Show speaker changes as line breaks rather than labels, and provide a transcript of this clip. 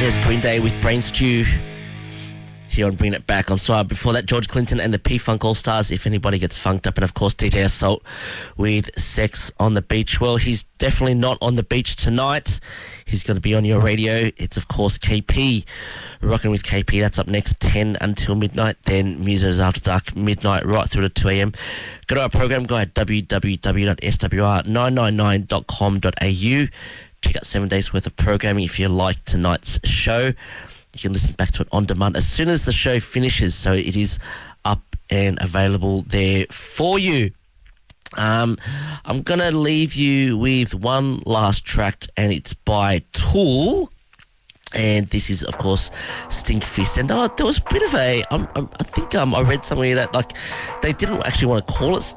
There's Green Day with Brain Stew here on Bring It Back on Swab. Before that, George Clinton and the P-Funk All-Stars, If Anybody Gets Funked Up, and of course DJ Assault with Sex on the Beach. Well, he's definitely not on the beach tonight. He's going to be on your radio. It's of course KP, rocking with KP. That's up next, 10 until midnight. Then Musos After Dark, midnight right through to 2 a.m. Go to our program guide, www.swr999.com.au. Check out 7 days worth of programming if you like tonight's show. You can listen back to it on demand as soon as the show finishes, so it is up and available there for you. I'm going to leave you with one last track, and it's by Tool. And this is, of course, Stinkfist. And there was a bit of a... I think I read somewhere that, like, they didn't actually want to call it